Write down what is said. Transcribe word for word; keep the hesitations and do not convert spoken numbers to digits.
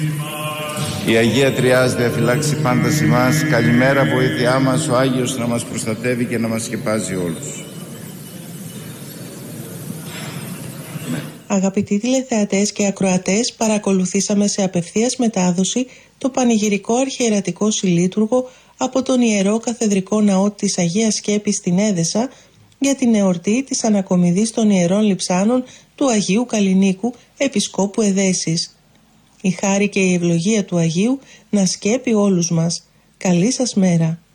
Η Αγία Τριάς διαφυλάξει πάντα ημάς. Καλημέρα, βοήθειά μας, ο Άγιος να μας προστατεύει και να μας σκεπάζει όλους. Αγαπητοί τηλεθεατές και ακροατές, παρακολουθήσαμε σε απευθείας μετάδοση το πανηγυρικό αρχιερατικό συλλήτουργο από τον Ιερό Καθεδρικό Ναό της Αγίας Σκέπης στην Έδεσα για την εορτή της ανακομιδής των Ιερών Λειψάνων του Αγίου Καλλινίκου, Επισκόπου Εδέσης. Η χάρη και η ευλογία του Αγίου να σκέπει όλους μας. Καλή σας μέρα.